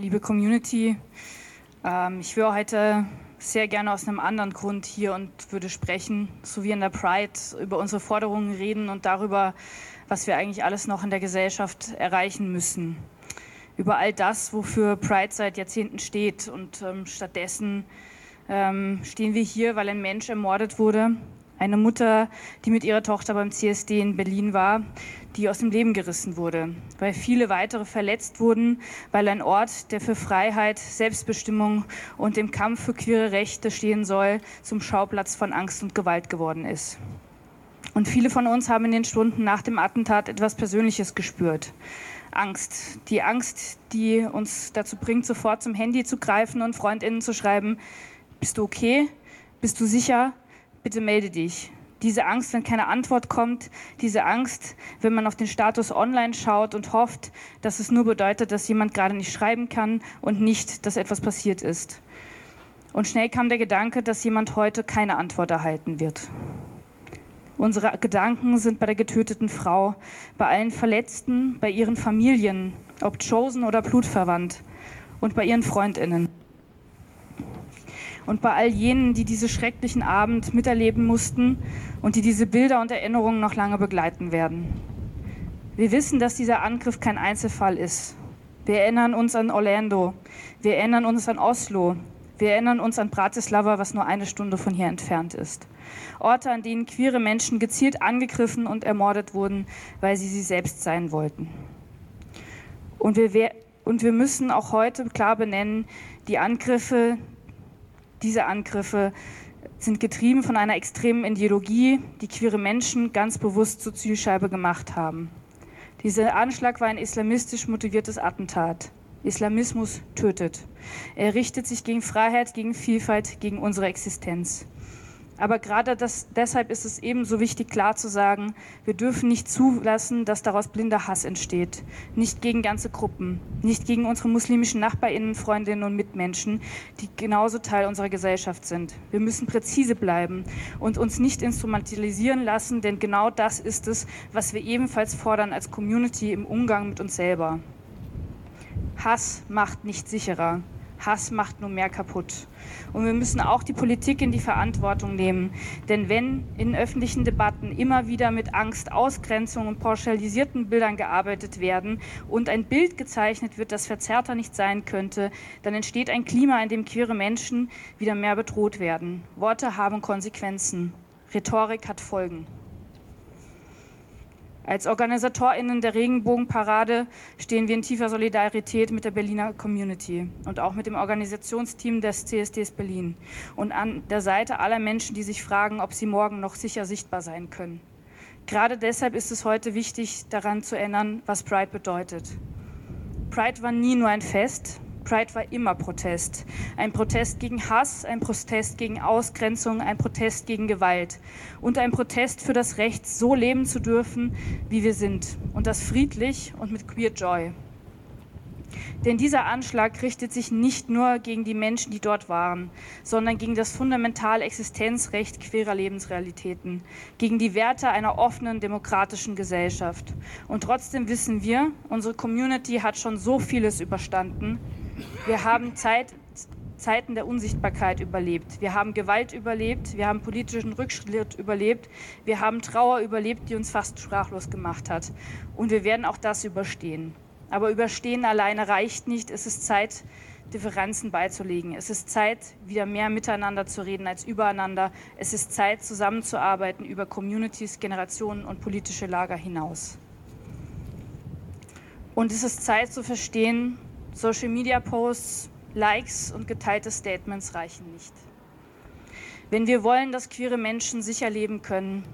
liebe Community. Ich wäre heute sehr gerne aus einem anderen Grund hier und würde sprechen, so wie in der Pride, über unsere Forderungen reden und darüber, was wir eigentlich alles noch in der Gesellschaft erreichen müssen. Über all das, wofür Pride seit Jahrzehnten steht. Und stattdessen stehen wir hier, weil ein Mensch ermordet wurde. Eine Mutter, die mit ihrer Tochter beim CSD in Berlin war, die aus dem Leben gerissen wurde, weil viele weitere verletzt wurden, weil ein Ort, der für Freiheit, Selbstbestimmung und dem Kampf für queere Rechte stehen soll, zum Schauplatz von Angst und Gewalt geworden ist. Und viele von uns haben in den Stunden nach dem Attentat etwas Persönliches gespürt. Angst, die uns dazu bringt, sofort zum Handy zu greifen und FreundInnen zu schreiben: Bist du okay? Bist du sicher? Bitte melde dich. Diese Angst, wenn keine Antwort kommt, diese Angst, wenn man auf den Status online schaut und hofft, dass es nur bedeutet, dass jemand gerade nicht schreiben kann und nicht, dass etwas passiert ist. Und schnell kam der Gedanke, dass jemand heute keine Antwort erhalten wird. Unsere Gedanken sind bei der getöteten Frau, bei allen Verletzten, bei ihren Familien, ob chosen oder blutverwandt, und bei ihren FreundInnen. Und bei all jenen, die diesen schrecklichen Abend miterleben mussten und die diese Bilder und Erinnerungen noch lange begleiten werden. Wir wissen, dass dieser Angriff kein Einzelfall ist. Wir erinnern uns an Orlando, wir erinnern uns an Oslo, wir erinnern uns an Bratislava, was nur 1 Stunde von hier entfernt ist. Orte, an denen queere Menschen gezielt angegriffen und ermordet wurden, weil sie selbst sein wollten. Und wir müssen auch heute klar benennen, diese Angriffe sind getrieben von einer extremen Ideologie, die queere Menschen ganz bewusst zur Zielscheibe gemacht haben. Dieser Anschlag war ein islamistisch motiviertes Attentat. Islamismus tötet. Er richtet sich gegen Freiheit, gegen Vielfalt, gegen unsere Existenz. Aber gerade deshalb ist es ebenso wichtig, klar zu sagen, wir dürfen nicht zulassen, dass daraus blinder Hass entsteht. Nicht gegen ganze Gruppen, nicht gegen unsere muslimischen NachbarInnen, Freundinnen und Mitmenschen, die genauso Teil unserer Gesellschaft sind. Wir müssen präzise bleiben und uns nicht instrumentalisieren lassen, denn genau das ist es, was wir ebenfalls fordern als Community im Umgang mit uns selber. Hass macht nicht sicherer. Hass macht nur mehr kaputt. Und wir müssen auch die Politik in die Verantwortung nehmen. Denn wenn in öffentlichen Debatten immer wieder mit Angst, Ausgrenzung und pauschalisierten Bildern gearbeitet werden und ein Bild gezeichnet wird, das verzerrter nicht sein könnte, dann entsteht ein Klima, in dem queere Menschen wieder mehr bedroht werden. Worte haben Konsequenzen. Rhetorik hat Folgen. Als OrganisatorInnen der Regenbogenparade stehen wir in tiefer Solidarität mit der Berliner Community und auch mit dem Organisationsteam des CSDs Berlin und an der Seite aller Menschen, die sich fragen, ob sie morgen noch sicher sichtbar sein können. Gerade deshalb ist es heute wichtig, daran zu erinnern, was Pride bedeutet. Pride war nie nur ein Fest. Pride war immer Protest. Ein Protest gegen Hass, ein Protest gegen Ausgrenzung, ein Protest gegen Gewalt und ein Protest für das Recht, so leben zu dürfen, wie wir sind. Und das friedlich und mit Queer Joy. Denn dieser Anschlag richtet sich nicht nur gegen die Menschen, die dort waren, sondern gegen das fundamentale Existenzrecht queerer Lebensrealitäten, gegen die Werte einer offenen, demokratischen Gesellschaft. Und trotzdem wissen wir, unsere Community hat schon so vieles überstanden. Wir haben Zeiten der Unsichtbarkeit überlebt. Wir haben Gewalt überlebt. Wir haben politischen Rückschritt überlebt. Wir haben Trauer überlebt, die uns fast sprachlos gemacht hat. Und wir werden auch das überstehen. Aber überstehen alleine reicht nicht. Es ist Zeit, Differenzen beizulegen. Es ist Zeit, wieder mehr miteinander zu reden als übereinander. Es ist Zeit, zusammenzuarbeiten über Communities, Generationen und politische Lager hinaus. Und es ist Zeit zu verstehen, Social-Media-Posts, Likes und geteilte Statements reichen nicht. Wenn wir wollen, dass queere Menschen sicher leben können,